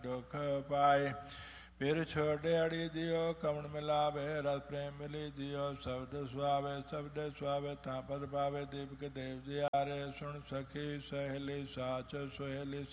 ਦੁਖ ਪਾਏ। ਫਿਰ ਛੋੜੇ ਅੜੀ ਦਿਓ ਕਵਣ ਮਿਲਾਵੇ ਰਸ ਪ੍ਰੇਮ ਮਿਲੀ ਦਿਓ ਸ਼ਬਦ ਸੁਆਵੇ ਸ਼ਬਦ ਸੁਆਵੇ ਤਾਂ ਪਦ ਪਾਵੇ ਦੀਪਕ ਦੇਵ ਜਿਆਰੇ ਸੁਣ ਸਖੀ ਸਹੇਲੀ ਸਾਚ ਸੁਹੇਲੀ